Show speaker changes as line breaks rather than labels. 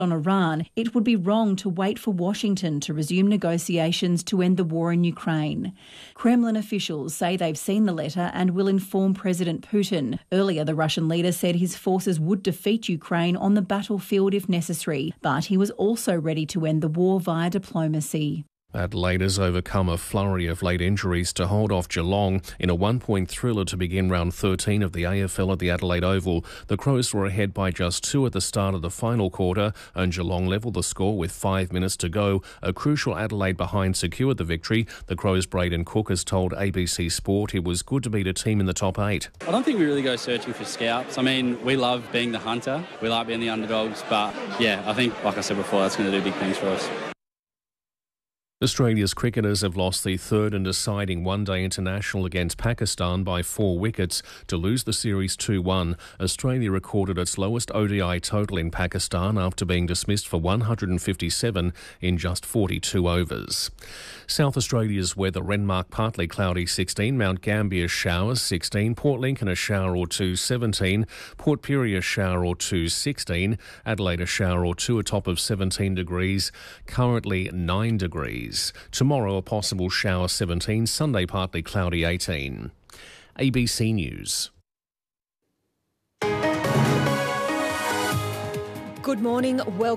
on Iran, it would be wrong to wait for Washington to resume negotiations to end the war in Ukraine. Kremlin officials say they've seen the letter and will inform President Putin. Earlier, the Russian leader said his forces would defeat Ukraine on the battlefield if necessary, but he was also ready to end the war via diplomacy.
Adelaide has overcome a flurry of late injuries to hold off Geelong in a one-point thriller to begin round 13 of the AFL at the Adelaide Oval. The Crows were ahead by just 2 at the start of the final quarter, and Geelong levelled the score with 5 minutes to go. A crucial Adelaide behind secured the victory. The Crows' Braden Cook has told ABC Sport it was good to beat a team in the top 8.
I don't think we really go searching for scalps. I mean, we love being the hunter. We like being the underdogs, but yeah, I think, like I said before, that's going to do big things for us.
Australia's cricketers have lost the third and deciding one-day international against Pakistan by 4 wickets to lose the series 2-1. Australia recorded its lowest ODI total in Pakistan after being dismissed for 157 in just 42 overs. South Australia's weather: Renmark partly cloudy 16, Mount Gambier showers 16, Port Lincoln a shower or 2 17, Port Pirie a shower or 2 16, Adelaide a shower or 2 a top of 17 degrees, currently 9 degrees. Tomorrow a possible shower 17, Sunday partly cloudy 18. ABC News.
Good morning. Welcome.